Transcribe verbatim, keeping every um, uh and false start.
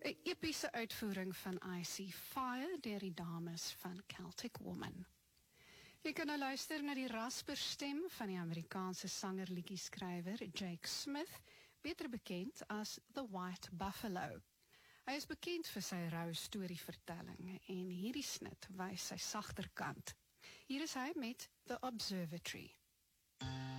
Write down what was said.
'n epiese uitvoering van I See Fire deur die dames van Celtic Woman. Jy kan nou luister na die rasperstem van die Amerikaanse sanger-liedjieskrywer Jake Smith, beter bekend as The White Buffalo. Hy is bekend vir sy rou storievertelling en hierdie snit wys sy sagter kant. Hier is hy met The Observatory.